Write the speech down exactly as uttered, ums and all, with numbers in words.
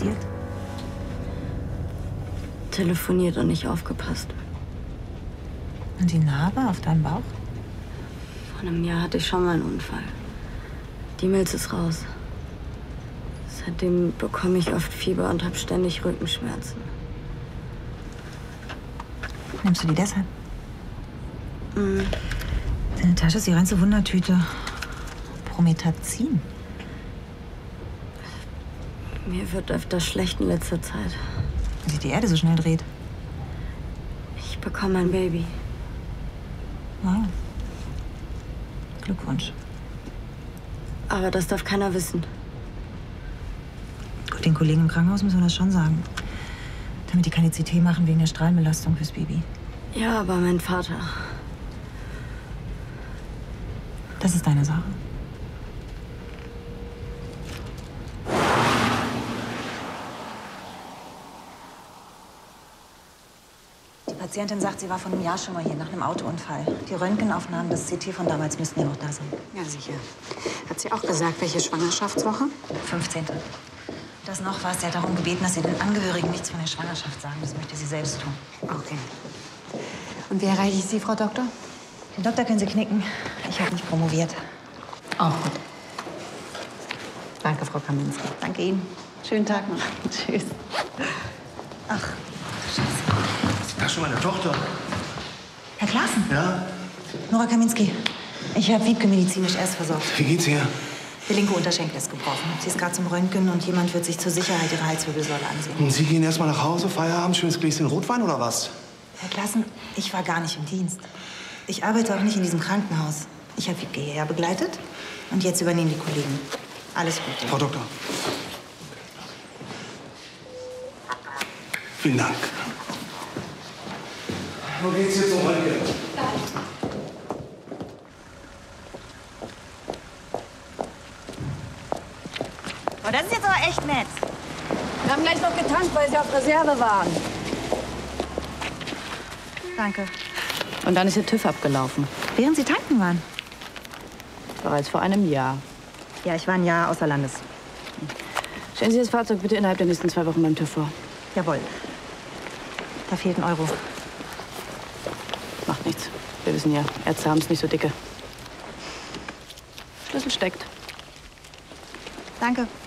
passiert? Telefoniert und nicht aufgepasst. Und die Narbe auf deinem Bauch? Vor einem Jahr hatte ich schon mal einen Unfall. Die Milz ist raus. Seitdem bekomme ich oft Fieber und habe ständig Rückenschmerzen. Nimmst du die deshalb? Mhm. Deine Tasche ist die reinste Wundertüte. Promethazin. Mir wird öfter schlecht in letzter Zeit. Wie sich die Erde so schnell dreht. Ich bekomme ein Baby. Wow. Glückwunsch. Aber das darf keiner wissen. Gut, den Kollegen im Krankenhaus müssen wir das schon sagen. Damit die keine C T machen wegen der Strahlenbelastung fürs Baby. Ja, aber mein Vater. Das ist deine Sache. Die Patientin sagt, sie war vor einem Jahr schon mal hier nach einem Autounfall. Die Röntgenaufnahmen, das C T von damals müssten ja noch da sein. Ja, sicher. Hat sie auch gesagt, welche Schwangerschaftswoche? fünfzehnte Das noch war, sie hat darum gebeten, dass sie den Angehörigen nichts von der Schwangerschaft sagen. Das möchte sie selbst tun. Okay. Und wie erreiche ich Sie, Frau Doktor? Den Doktor können Sie knicken. Ich habe nicht promoviert. Auch gut. Danke, Frau Kaminski. Danke Ihnen. Schönen Tag noch. Tschüss. Ach, Scheiße. Das ist schon meine Tochter. Herr Klaassen? Ja? Nora Kaminski. Ich habe Wiebke medizinisch erst versorgt. Wie geht's ihr? Der linke Unterschenkel ist gebrochen. Sie ist gerade zum Röntgen und jemand wird sich zur Sicherheit ihre Halswirbelsäule ansehen. Und Sie gehen erst mal nach Hause, Feierabend, schönes Gläschen Rotwein oder was? Herr Klaassen, ich war gar nicht im Dienst. Ich arbeite auch nicht in diesem Krankenhaus. Ich habe Wiebke hierher begleitet und jetzt übernehmen die Kollegen. Alles Gute. Frau Doktor. Vielen Dank. Wo geht's jetzt um Röntgen? Oh, das ist jetzt aber echt nett. Wir haben gleich noch getankt, weil Sie auf Reserve waren. Danke. Und dann ist Ihr TÜV abgelaufen. Während Sie tanken waren? Bereits vor einem Jahr. Ja, ich war ein Jahr außer Landes. Stellen Sie das Fahrzeug bitte innerhalb der nächsten zwei Wochen beim TÜV vor. Jawohl. Da fehlt ein Euro. Macht nichts. Wir wissen ja, Ärzte haben es nicht so dicke. Schlüssel steckt. Danke.